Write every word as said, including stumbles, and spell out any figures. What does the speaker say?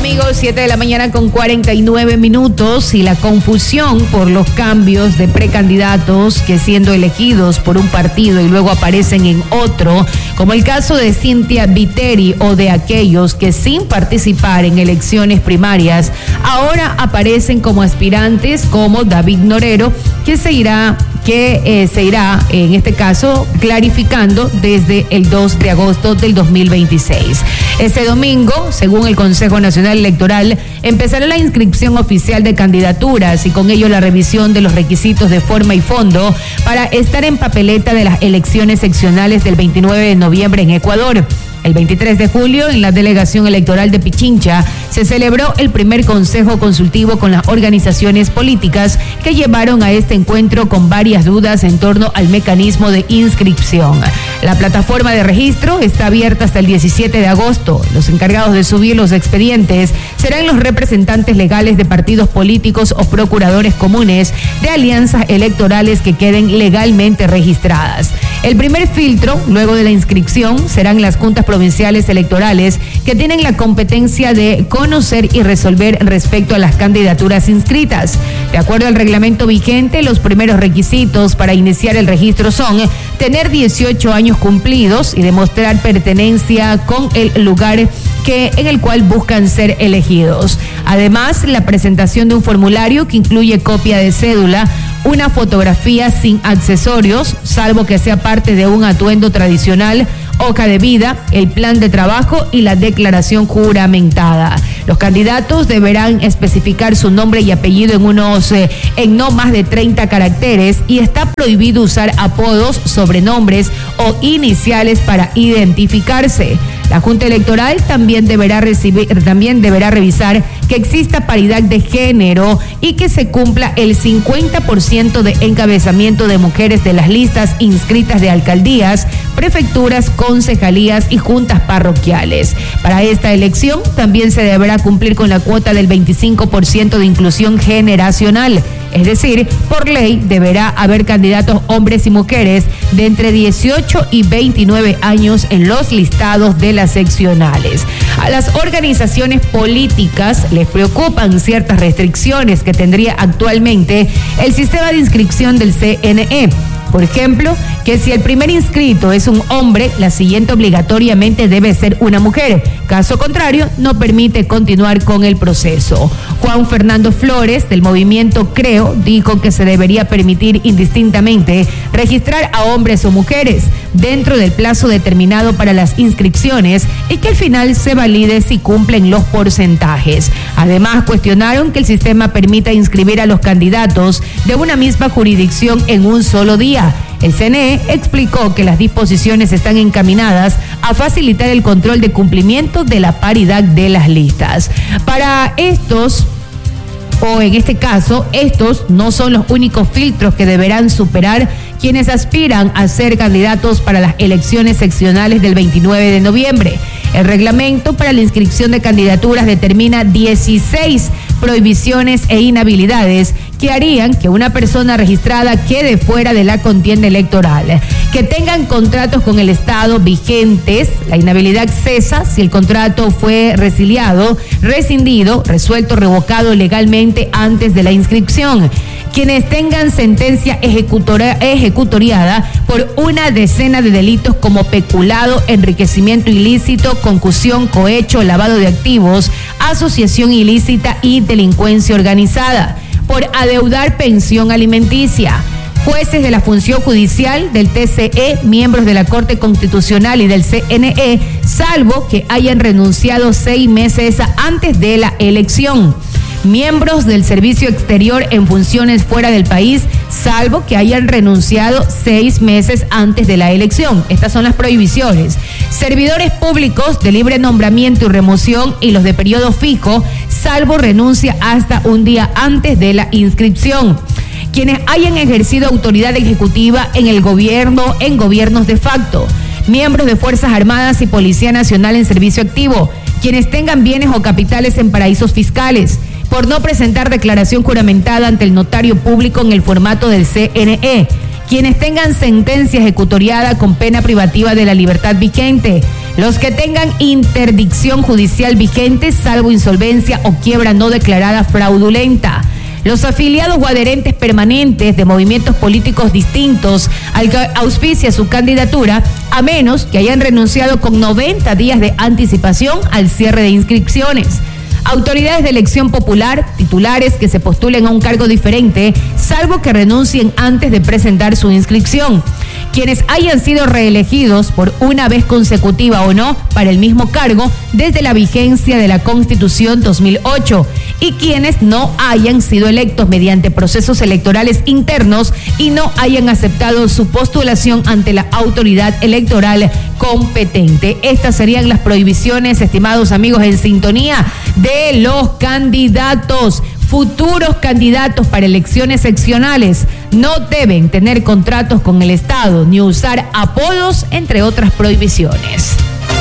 amigos, siete de la mañana con cuarenta y nueve minutos y la confusión por los cambios de precandidatos que siendo elegidos por un partido y luego aparecen en otro, como el caso de Cynthia Viteri o de aquellos que sin participar en elecciones primarias ahora aparecen como aspirantes como David Norero, que se irá que eh, se irá, en este caso, clarificando desde el dos de agosto del dos mil veintiséis. Este domingo, según el Consejo Nacional Electoral, empezará la inscripción oficial de candidaturas y con ello la revisión de los requisitos de forma y fondo para estar en papeleta de las elecciones seccionales del veintinueve de noviembre en Ecuador. El veintitrés de julio, en la delegación electoral de Pichincha, se celebró el primer consejo consultivo con las organizaciones políticas que llevaron a este encuentro con varias dudas en torno al mecanismo de inscripción. La plataforma de registro está abierta hasta el diecisiete de agosto. Los encargados de subir los expedientes serán los representantes legales de partidos políticos o procuradores comunes de alianzas electorales que queden legalmente registradas. El primer filtro, luego de la inscripción, serán las juntas provinciales electorales que tienen la competencia de conocer y resolver respecto a las candidaturas inscritas. De acuerdo al reglamento vigente, los primeros requisitos para iniciar el registro son tener dieciocho años cumplidos y demostrar pertenencia con el lugar que, en el cual buscan ser elegidos. Además, la presentación de un formulario que incluye copia de cédula, una fotografía sin accesorios, salvo que sea parte de un atuendo tradicional, hoja de vida, el plan de trabajo y la declaración juramentada. Los candidatos deberán especificar su nombre y apellido en unos eh, en no más de treinta caracteres y está prohibido usar apodos, sobrenombres o iniciales para identificarse. La Junta Electoral también deberá recibir, también deberá revisar que exista paridad de género y que se cumpla el cincuenta por ciento de encabezamiento de mujeres de las listas inscritas de alcaldías, prefecturas, concejalías y juntas parroquiales. Para esta elección también se deberá cumplir con la cuota del veinticinco por ciento de inclusión generacional. Es decir, por ley deberá haber candidatos hombres y mujeres de entre dieciocho y veintinueve años en los listados de las seccionales. A las organizaciones políticas les preocupan ciertas restricciones que tendría actualmente el sistema de inscripción del C N E. Por ejemplo, que si el primer inscrito es un hombre, la siguiente obligatoriamente debe ser una mujer. Caso contrario, no permite continuar con el proceso. Juan Fernando Flores, del movimiento Creo, dijo que se debería permitir indistintamente registrar a hombres o mujeres dentro del plazo determinado para las inscripciones y que al final se valide si cumplen los porcentajes. Además, cuestionaron que el sistema permita inscribir a los candidatos de una misma jurisdicción en un solo día. El C N E explicó que las disposiciones están encaminadas a facilitar el control de cumplimiento de la paridad de las listas. Para estos, o en este caso, estos no son los únicos filtros que deberán superar quienes aspiran a ser candidatos para las elecciones seccionales del veintinueve de noviembre. El reglamento para la inscripción de candidaturas determina dieciséis prohibiciones e inhabilidades que harían que una persona registrada quede fuera de la contienda electoral, que tengan contratos con el Estado vigentes. La inhabilidad cesa si el contrato fue resiliado, rescindido, resuelto, revocado legalmente antes de la inscripción. Quienes tengan sentencia ejecutora, ejecutoriada por una decena de delitos como peculado, enriquecimiento ilícito, concusión, cohecho, lavado de activos, asociación ilícita y delincuencia organizada, por adeudar pensión alimenticia. Jueces de la función judicial, del T C E, miembros de la Corte Constitucional y del C N E, salvo que hayan renunciado seis meses antes de la elección. Miembros del servicio exterior en funciones fuera del país, salvo que hayan renunciado seis meses antes de la elección. Estas son las prohibiciones. Servidores públicos de libre nombramiento y remoción y los de periodo fijo, salvo renuncia hasta un día antes de la inscripción. Quienes hayan ejercido autoridad ejecutiva en el gobierno, en gobiernos de facto. Miembros de Fuerzas Armadas y Policía Nacional en servicio activo. Quienes tengan bienes o capitales en paraísos fiscales. Por no presentar declaración juramentada ante el notario público en el formato del C N E. Quienes tengan sentencia ejecutoriada con pena privativa de la libertad vigente. Los que tengan interdicción judicial vigente, salvo insolvencia o quiebra no declarada fraudulenta. Los afiliados o adherentes permanentes de movimientos políticos distintos al que auspicia su candidatura, a menos que hayan renunciado con noventa días de anticipación al cierre de inscripciones. Autoridades de elección popular, titulares que se postulen a un cargo diferente, salvo que renuncien antes de presentar su inscripción. Quienes hayan sido reelegidos por una vez consecutiva o no para el mismo cargo desde la vigencia de la Constitución dos mil ocho y quienes no hayan sido electos mediante procesos electorales internos y no hayan aceptado su postulación ante la autoridad electoral competente. Estas serían las prohibiciones, estimados amigos, en sintonía de los candidatos. Futuros candidatos para elecciones seccionales no deben tener contratos con el Estado ni usar apodos, entre otras prohibiciones.